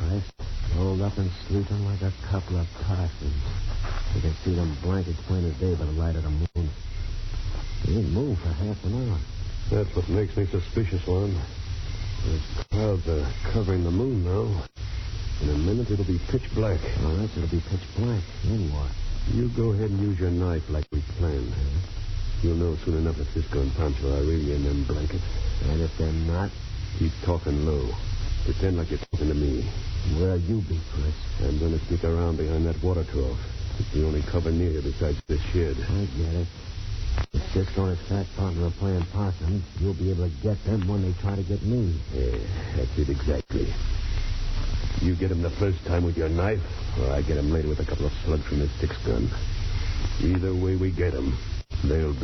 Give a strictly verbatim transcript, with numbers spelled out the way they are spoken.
West. Rolled up and sleeping like a couple of parsons. You can see them blankets plain as day by the light of the moon. They didn't move for half an hour. That's what makes me suspicious, Lon. Those clouds are covering the moon now. In a minute, it'll be pitch black. Well, yes, it'll be pitch black. Then what? You go ahead and use your knife like we planned. You'll know soon enough if Cisco and Pancho are really in them blankets. And if they're not? Keep talking low. Pretend like you're talking to me. Where'll you be, Chris? I'm going to sneak around behind that water trough. It's the only cover near here besides this shed. I get it. If Cisco and his fat partner are playing possum, you'll be able to get them when they try to get me. Yeah, that's it exactly. You get him the first time with your knife, or I get him later with a couple of slugs from his six gun. Either way we get him, they'll be